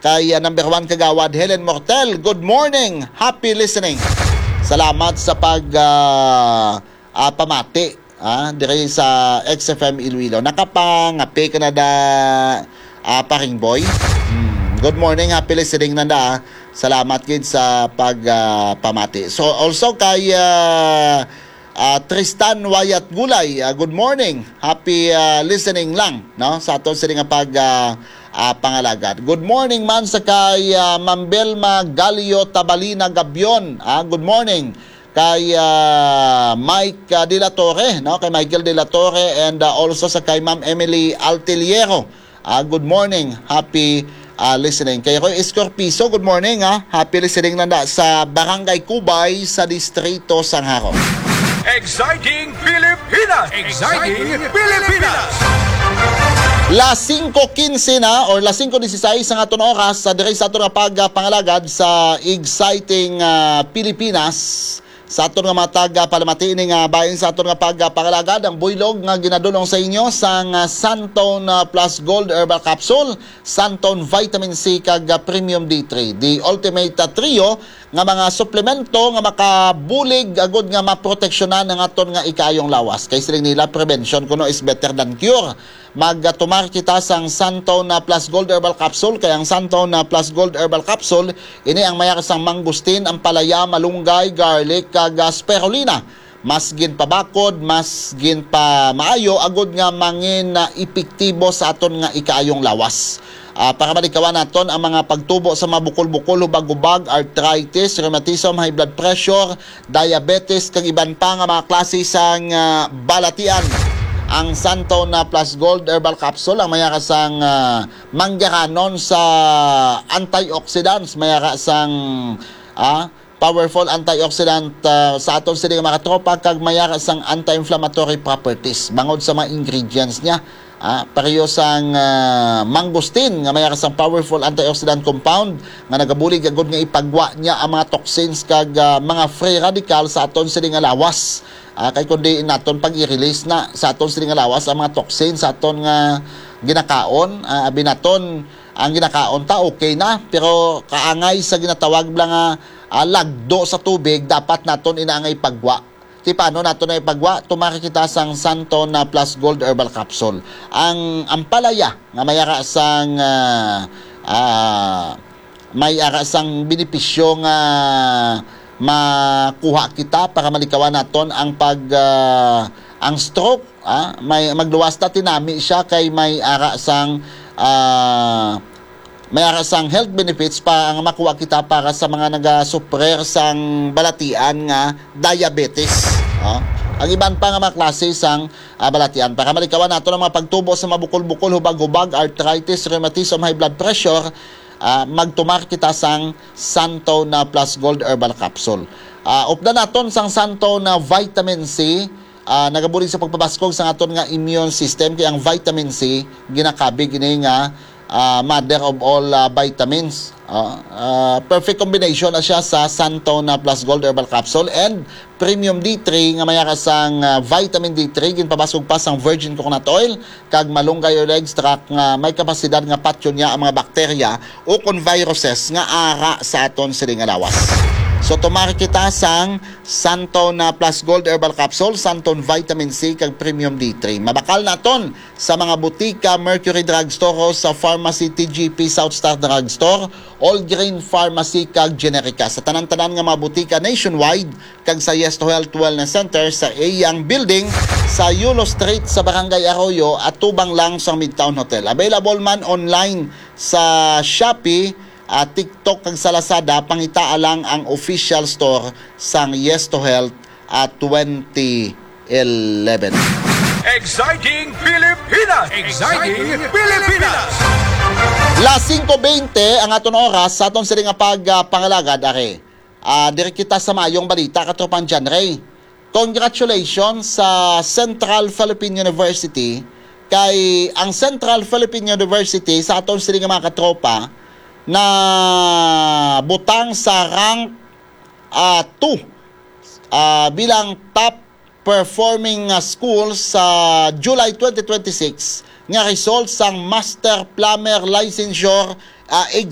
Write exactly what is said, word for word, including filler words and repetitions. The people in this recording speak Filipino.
kay uh, number one kagawad Helen Mortel. Good morning, happy listening. Salamat sa pag uh, uh, pamati ah, dire sa X F M Iloilo. Nakapangapi ka na da uh, paring boy. Hmm. Good morning, happy listening nanda. Salamat gid sa pag uh, pamati. So also kay uh, uh, Tristan Wayat Gulay, uh, good morning, happy uh, listening lang no sa aton sila nga pag uh, uh, pangalagad. Good morning man sa kay uh, Mambelma Galio Tabalina Gabion. Uh, good morning kay uh, Mike uh, De La Torre, no? Kay Michael De La Torre, and uh, also sa kay Ma'am Emily Altiliero. Uh, good morning, happy uh, listening. Kay Roy Escorpiso, good morning, ha? Happy listening nanda sa Barangay Cubay sa Distrito Sangharo. Exciting Pilipinas! Exciting Pilipinas! Las cinco quince na or las cinco dieciséis ang aton oras sa dire sa aton nga pagpangalagad sa exciting uh, Pilipinas. Sa aton nga matag palamati ini nga bahin sa aton nga pagpangalagad ang buylog nga ginadulong sa inyo sang uh, Santon uh, Plus Gold Herbal Capsule, Santon Vitamin C kag uh, Premium D three, the ultimate uh, trio nga mga suplemento nga makabulig agud nga maproteksyonan ang aton nga ikayong lawas. Kay siling nila prevention kuno is better than cure. Magtumar kita sang Santon na Plus Gold Herbal Capsule. Kaya ang Santon na Plus Gold Herbal Capsule ini ang mayar sang mangustin, ampalaya, malunggay, garlic kag spirulina. Mas gin pabakod, mas gin pa maayo agud nga mangin na epektibo sa aton nga ikayong lawas. Uh, para malikawan naton ang mga pagtubo sa mabukol-bukol, hubag-hubag, arthritis, rheumatism, high blood pressure, diabetes, kag iban pa nga mga klase sang uh, balatian. Ang Santon na Plus Gold Herbal Capsule ang mayara sang uh, manggaranon sa antioxidants, mayara sang uh, powerful antioxidant uh, sa aton sila mga tropa, kag mayara sang anti-inflammatory properties bangod sa mga ingredients niya. Ah, pareho sang uh, mangustin nga mayara sang powerful antioxidant compound nga nagabulig agud nga ipagwa niya ang mga toxins kag uh, mga free radical sa aton sila nga lawas. Ah, kay kundi naton pag i-release na sa aton sila nga lawas ang mga toxins sa aton nga ginakaon, uh, abi naton ang ginakaon ta okay na, pero kaangay sa ginatawag lang nga uh, lagdo sa tubig dapat naton inaangay pagwa. Ti paano nato na ipagwa? Tumari kita sang Santon na Plus Gold Herbal Capsule. Ang ampalaya nga mayara sang uh, uh, mayara sang benepisyo nga makuha kita para malikawan naton ang pag uh, ang stroke. Ah? May magluwas ta tinami siya kay may ara sang uh, may ara sang health benefits pa ang makuha kita para sa mga nagasuprer sang balatian nga diabetes. Oh. Ang iban pa nga mga klase sang uh, balatian para malikawan nato ang mga pagtubo sa mabukol-bukol, hubag-hubag, arthritis, rheumatism, high blood pressure, uh, magtumar kita sang Santon na Plus Gold Herbal Capsule. Uh, upda naton sang Santon na Vitamin C, uh, nagabulig sa pagpabaskog sa aton nga immune system, kaya ang vitamin C ginakabig ini nga Uh, mother of all uh, vitamins. Uh, uh, perfect combination na siya sa Santon na Plus Gold Herbal Capsule and Premium D three nga mayara sang uh, vitamin D three ginpabasog pa sang virgin coconut oil kag malunggay oil extract nga may kapasidad nga patyon niya ang mga bakterya o kon viruses nga ara sa aton siling nga lawas. So tumari kita sang Santon na Plus Gold Herbal Capsule, Santon Vitamin C kag Premium D three. Mabakal naton sa mga butika, Mercury Drugstore, sa pharmacy T G P Southstar Drugstore, All Green Pharmacy kag Generica. Sa tanan-tanan nga mga butika nationwide kag sa Yes to Health Wellness Center sa Eyang Building sa Yulo Street sa Barangay Arroyo at tubang lang sa Midtown Hotel. Available man online sa Shopee, Uh, TikTok kag sa Lazada, pangita lang ang official store sang Yes to Health at twenty eleven. Exciting Pilipinas! Exciting Pilipinas! Las cinco veinte ang aton oras sa aton sila nga pagpangalagad uh, are. Uh, dire kita sa mayong balita katropang John Ray. Congratulations sa Central Philippine University, kay ang Central Philippine University sa aton sila nga mga katropa na butang sa rank two uh, uh, bilang top performing uh, school sa July twenty twenty-six nga result sang Master Plumber Licensure uh,